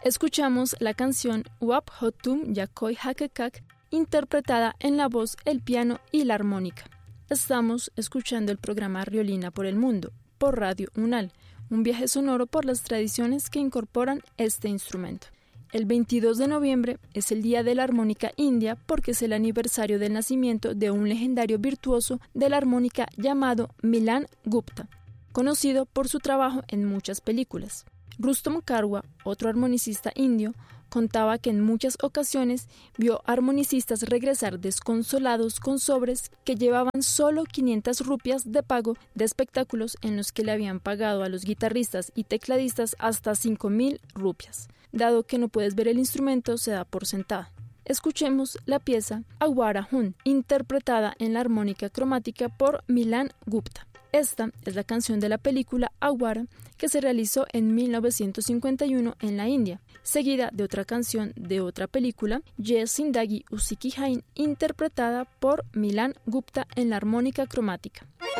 Escuchamos la canción Wap Hotum Yakoi Hakekak, interpretada en la voz, el piano y la armónica. Estamos escuchando el programa Riolina por el Mundo, por Radio UNAL, un viaje sonoro por las tradiciones que incorporan este instrumento. El 22 de noviembre es el Día de la Armónica India porque es el aniversario del nacimiento de un legendario virtuoso de la armónica llamado Milan Gupta, conocido por su trabajo en muchas películas. Rustom Karwa, otro armonicista indio, contaba que en muchas ocasiones vio armonicistas regresar desconsolados con sobres que llevaban solo 500 rupias de pago de espectáculos en los que le habían pagado a los guitarristas y tecladistas hasta 5,000 rupias. Dado que no puedes ver el instrumento, se da por sentada. Escuchemos la pieza Awara Hun, interpretada en la armónica cromática por Milan Gupta. Esta es la canción de la película Awara, que se realizó en 1951 en la India, seguida de otra canción de otra película, Ye Zindagi Usi Ki Hain, interpretada por Milan Gupta en la armónica cromática.